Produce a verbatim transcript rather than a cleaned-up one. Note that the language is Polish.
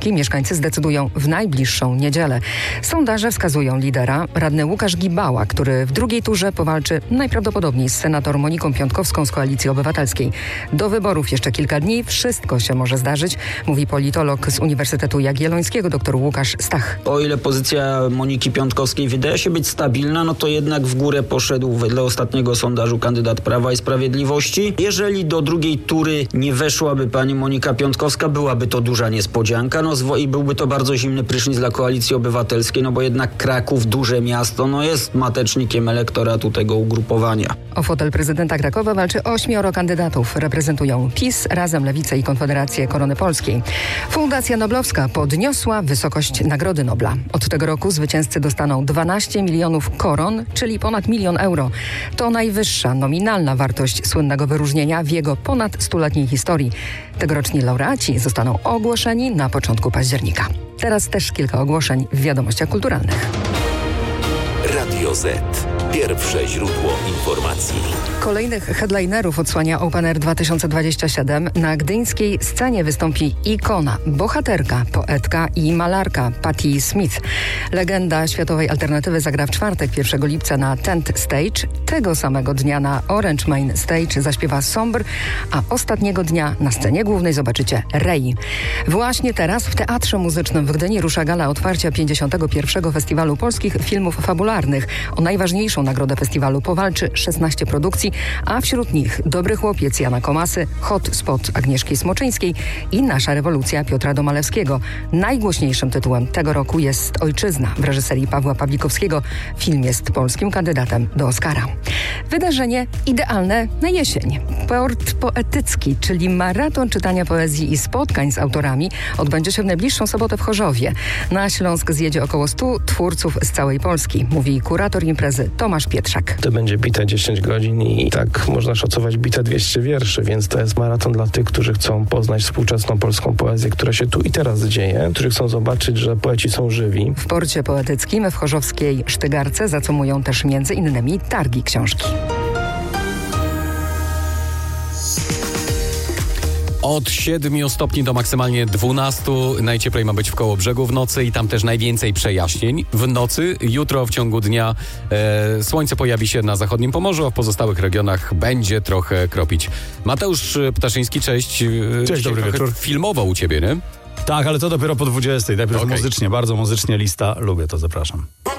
Polski mieszkańcy zdecydują w najbliższą niedzielę. Sondaże wskazują lidera, radny Łukasz Gibała, który w drugiej turze powalczy najprawdopodobniej z senator Moniką Piątkowską z Koalicji Obywatelskiej. Do wyborów jeszcze kilka dni, wszystko się może zdarzyć, mówi politolog z Uniwersytetu Jagiellońskiego dr Łukasz Stach. O ile pozycja Moniki Piątkowskiej wydaje się być stabilna, no to jednak w górę poszedł wedle ostatniego sondażu kandydat Prawa i Sprawiedliwości. Jeżeli do drugiej tury nie weszłaby pani Monika Piątkowska, byłaby to duża niespodzianka, no i byłby to bardzo zimny prysznic dla Koalicji Obywatelskiej, no bo jednak Kraków, duże miasto, no jest matecznikiem elektoratu tego ugrupowania. O fotel prezydenta Krakowa walczy ośmioro kandydatów. Reprezentują PiS, Razem, Lewicę i Konfederację Korony Polskiej. Fundacja Noblowska podniosła wysokość Nagrody Nobla. Od tego roku zwycięzcy dostaną dwanaście milionów koron, czyli ponad milion euro. To najwyższa nominalna wartość słynnego wyróżnienia w jego ponad stuletniej historii. Tegoroczni laureaci zostaną ogłoszeni na początku października. Teraz też kilka ogłoszeń w wiadomościach kulturalnych. Radio Z. Pierwsze źródło informacji. Kolejnych headlinerów odsłania Open Air dwa tysiące dwadzieścia siedem. Na gdyńskiej scenie wystąpi ikona, bohaterka, poetka i malarka Patti Smith. Legenda światowej alternatywy zagra w czwartek, pierwszego lipca na Tent Stage. Tego samego dnia na Orange Main Stage zaśpiewa Somber, a ostatniego dnia na scenie głównej zobaczycie Rei. Właśnie teraz w Teatrze Muzycznym w Gdyni rusza gala otwarcia pięćdziesiątego pierwszego Festiwalu Polskich Filmów Fabularnych. O najważniejszą nagrodę festiwalu powalczy szesnaście produkcji, a wśród nich Dobry chłopiec Jana Komasy, Hot Spot Agnieszki Smoczyńskiej i Nasza rewolucja Piotra Domalewskiego. Najgłośniejszym tytułem tego roku jest Ojczyzna w reżyserii Pawła Pawlikowskiego. Film jest polskim kandydatem do Oscara. Wydarzenie idealne na jesień. Port poetycki, czyli maraton czytania poezji i spotkań z autorami, odbędzie się w najbliższą sobotę w Chorzowie. Na Śląsk zjedzie około stu twórców z całej Polski, mówi kurator imprezy Tomasz Pietrzak. To będzie bite dziesięć godzin i tak można szacować bite dwieście wierszy, więc to jest maraton dla tych, którzy chcą poznać współczesną polską poezję, która się tu i teraz dzieje, którzy chcą zobaczyć, że poeci są żywi. W porcie poetyckim w chorzowskiej Sztygarce zacomują też między innymi targi książki. Od siedmiu stopni do maksymalnie dwunastu. Najcieplej ma być w Kołobrzegu w nocy i tam też najwięcej przejaśnień. W nocy, jutro w ciągu dnia e, słońce pojawi się na zachodnim Pomorzu, a w pozostałych regionach będzie trochę kropić. Mateusz Ptaszyński, cześć. Cześć, dobry wieczór. Filmowo u ciebie, nie? Tak, ale to dopiero po dwudziestej. Najpierw Okay. muzycznie, bardzo muzycznie lista. Lubię to, zapraszam.